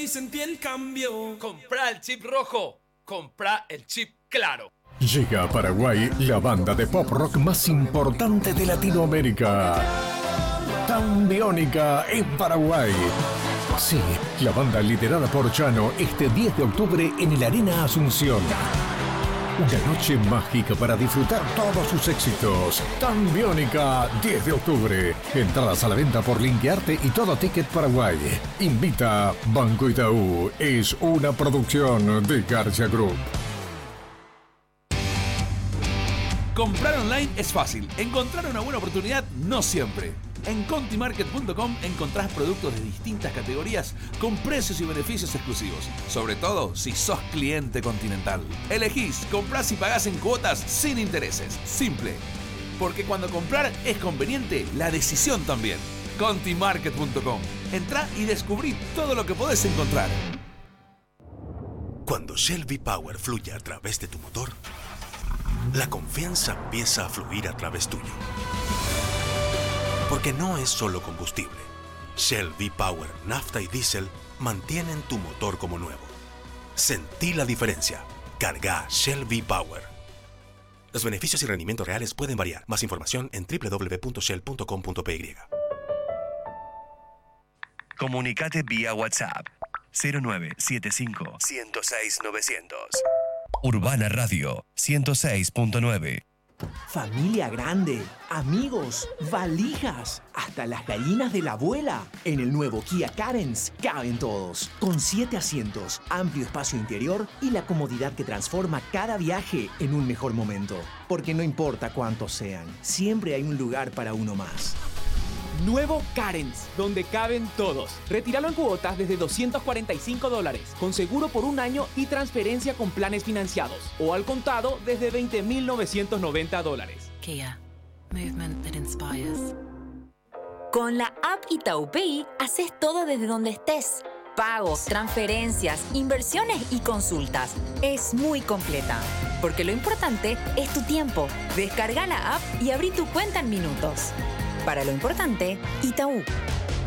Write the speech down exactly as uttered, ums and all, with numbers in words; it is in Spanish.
sentí el cambio. Comprá el chip rojo, comprá el chip claro. Llega a Paraguay la banda de pop rock más importante de Latinoamérica. Tambiónica en Paraguay. Sí, la banda liderada por Chano este diez de octubre en el Arena Asunción. Una noche mágica para disfrutar todos sus éxitos. Tambiónica, diez de octubre. Entradas a la venta por Linkearte y Todo Ticket Paraguay. Invita Banco Itaú. Es una producción de García Group. Comprar online es fácil. Encontrar una buena oportunidad no siempre. En conti market punto com encontrás productos de distintas categorías con precios y beneficios exclusivos, sobre todo si sos cliente Continental. Elegís, comprás y pagás en cuotas sin intereses. Simple. Porque cuando comprar es conveniente, la decisión también. conti market punto com. Entrá y descubrí todo lo que podés encontrar. Cuando Shell V-Power fluye a través de tu motor, la confianza empieza a fluir a través tuyo. Porque no es solo combustible. Shell V-Power, nafta y diésel mantienen tu motor como nuevo. Sentí la diferencia. Carga Shell V-Power. Los beneficios y rendimientos reales pueden variar. Más información en doble u doble u doble u punto shell punto com punto p y. Comunicate vía WhatsApp cero nueve siete cinco, ciento seis, novecientos. Urbana Radio ciento seis punto nueve. Familia grande, amigos, valijas, hasta las gallinas de la abuela. En el nuevo Kia Carens caben todos, con siete asientos, amplio espacio interior y la comodidad que transforma cada viaje en un mejor momento. Porque no importa cuántos sean, siempre hay un lugar para uno más. Nuevo Carens, donde caben todos. Retíralo en cuotas desde doscientos cuarenta y cinco dólares, con seguro por un año y transferencia con planes financiados. O al contado desde veinte mil novecientos noventa dólares. Kia. Movement that inspires. Con la app Itaú Pay, haces todo desde donde estés. Pagos, transferencias, inversiones y consultas. Es muy completa. Porque lo importante es tu tiempo. Descarga la app y abrí tu cuenta en minutos. Para lo importante, Itaú.